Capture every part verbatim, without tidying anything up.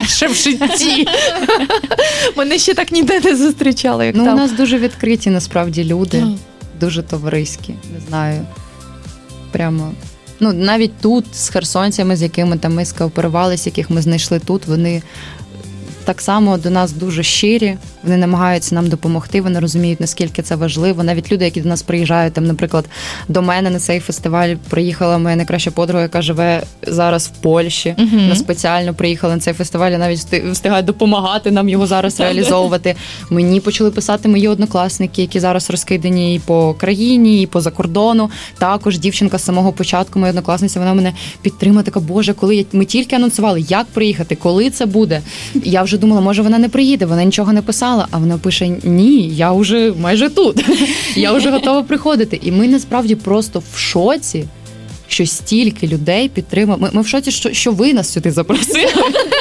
вперше в житті. Мене ще так ніде не зустрічали, як ну, там. У нас дуже відкриті, насправді, люди. Дуже товариські, не знаю. Прямо... Ну, навіть тут з херсонцями, з якими там ми скооперувалися, яких ми знайшли тут, вони так само до нас дуже щирі, вони намагаються нам допомогти, вони розуміють, наскільки це важливо. Навіть люди, які до нас приїжджають, там, наприклад, до мене на цей фестиваль приїхала моя найкраща подруга, яка живе зараз в Польщі, uh-huh. вона спеціально приїхала на цей фестиваль, і навіть встигають допомагати нам його зараз реалізовувати. Мені почали писати мої однокласники, які зараз розкидані і по країні, і поза кордону. Також дівчинка з самого початку, моя однокласниця, вона мене підтримує, така, боже, коли ми тільки анонсували, як приїхати, коли це буде. Я вже думала, може вона не приїде, вона нічого не писала, а вона пише, ні, я вже майже тут, я вже готова приходити. І ми насправді просто в шоці, що стільки людей підтримали. Ми, ми в шоці, що, що ви нас сюди запросили.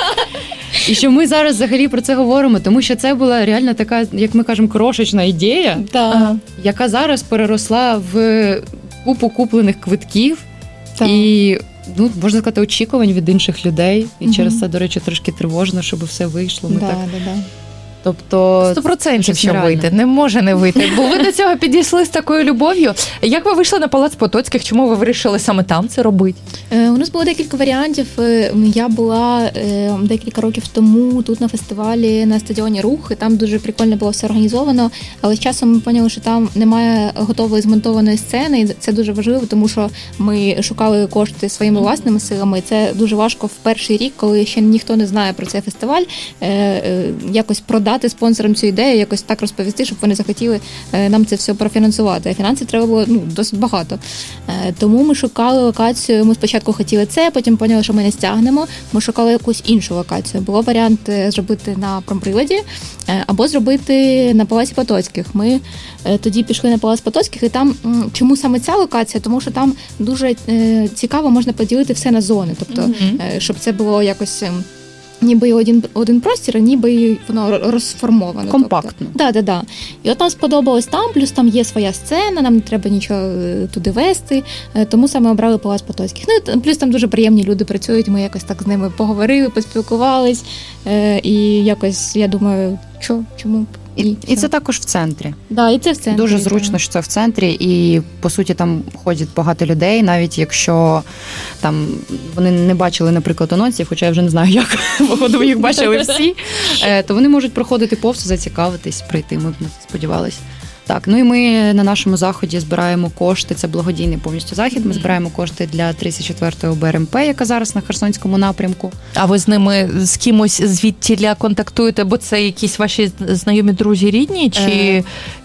І що ми зараз взагалі про це говоримо, тому що це була реально така, як ми кажемо, крошечна ідея, да. яка зараз переросла в купу куплених квитків. Так. І, ну, можна сказати, очікувань від інших людей. І угу. через це, до речі, трошки тривожно, щоб все вийшло. Ми да, так... да, да. Тобто... Сто процентів, що вийти. Не може не вийти. Бо ви до цього підійшли з такою любов'ю. Як ви вийшли на Палац Потоцьких? Чому ви вирішили саме там це робити? Е, у нас було декілька варіантів. Я була е, декілька років тому тут на фестивалі на стадіоні Рух, і там дуже прикольно було все організовано, але з часом ми поняли, що там немає готової змонтованої сцени, і це дуже важливо, тому що ми шукали кошти своїми власними силами, і це дуже важко в перший рік, коли ще ніхто не знає про цей фестиваль, е, е, якось продати спонсорам цю ідею, якось так розповісти, щоб вони захотіли нам це все профінансувати. А фінансів треба було ну, досить багато. Тому ми шукали локацію, ми спочатку хотіли це, потім поняли, що ми не стягнемо, ми шукали якусь іншу локацію. Було варіант зробити на промприводі або зробити на Палаці Потоцьких. Ми тоді пішли на Палац Потоцьких, і там, чому саме ця локація? Тому що там дуже цікаво можна поділити все на зони, тобто, mm-hmm. щоб це було якось ніби один, один простір, ніби воно розформовано. Компактно. Тобто, да, да, да. І от нам сподобалось там, плюс там є своя сцена, нам не треба нічого туди вести, тому саме обрали Палац Потоцьких. Ну, і плюс там дуже приємні люди працюють, ми якось так з ними поговорили, поспілкувались, і якось, я думаю, що, чому? І, і це також в центрі. Да, і це в центрі. Дуже зручно, так. що це в центрі, і, по суті, там ходять багато людей, навіть якщо там вони не бачили, наприклад, анонсів, хоча я вже не знаю, як, походу, їх бачили всі, то вони можуть проходити повз, зацікавитись, прийти, ми б на це сподівалися. Так, ну і ми на нашому заході збираємо кошти, це благодійний повністю захід, ми збираємо кошти для тридцять четвертого Б Р М П, яка зараз на Херсонському напрямку. А ви з ними, з кимось звідтіля контактуєте, бо це якісь ваші знайомі, друзі, рідні, чи... Е...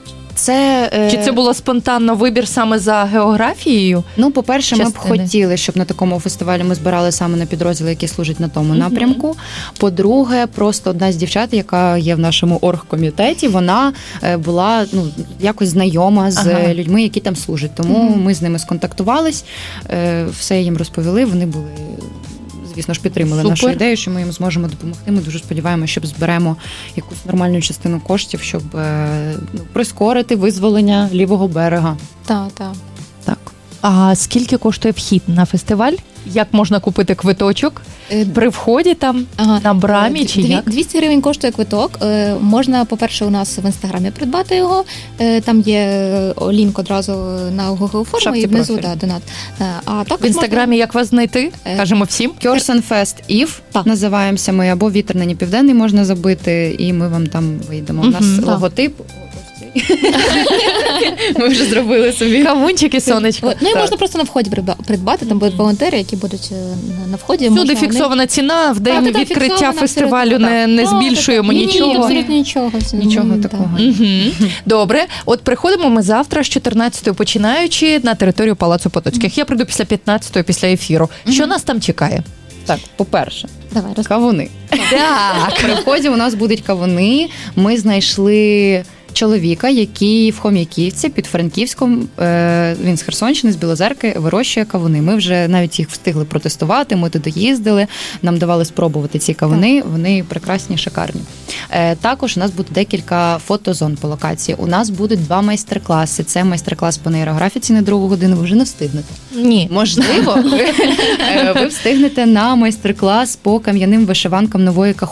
Це, Чи це було спонтанно вибір саме за географією? Ну, по-перше, частини? Ми б хотіли, щоб на такому фестивалі ми збирали саме на підрозділи, які служать на тому uh-huh. напрямку. По-друге, просто одна з дівчат, яка є в нашому оргкомітеті, вона була ну, якось знайома з ага. людьми, які там служать. Тому uh-huh. ми з ними сконтактувались, все їм розповіли, вони були... Звісно ж, підтримали Супер. нашу ідею, що ми їм зможемо допомогти. Ми дуже сподіваємося, що зберемо якусь нормальну частину коштів, щоб ну, прискорити визволення лівого берега. Так, так. Так. А скільки коштує вхід на фестиваль? Як можна купити квиточок? При вході там, ага. на брамі чи як? двісті гривень коштує квиток. Можна, по-перше, у нас в Інстаграмі придбати його. Там є лінк одразу на Google форму і внизу да, донат. А так в Інстаграмі можна... як вас знайти? Кажемо всім. Кьорсенфест Ів називаємося ми, або Вітер нині південний можна забити, і ми вам там вийдемо. У нас uh-huh, логотип. Ми вже зробили собі кавунчики, сонечко. Ну і можна просто на вході придбати, там будуть волонтери, які будуть на вході. Всюди фіксована ціна, в день відкриття фестивалю не збільшуємо нічого. Ні, абсолютно нічого. Нічого такого. Добре, от приходимо ми завтра з чотирнадцятої починаючи на територію Палацу Потоцьких. Я прийду після п'ятнадцятої, після ефіру. Що нас там чекає? Так, по-перше, Давай, кавуни. Так, при вході у нас будуть кавуни. Ми знайшли чоловіка, який в Хом'яківці під Франківськом, він з Херсонщини, з Білозерки, вирощує кавуни. Ми вже навіть їх встигли протестувати, ми туди їздили, нам давали спробувати ці кавуни, так. Вони прекрасні, шикарні. Також у нас буде декілька фотозон по локації. У нас будуть два майстер-класи. Це майстер-клас по нейрографіці на другу годину, ви вже не встигнете. Ні. Можливо, ви, ви встигнете на майстер-клас по кам'яним вишиванкам нової Каховки.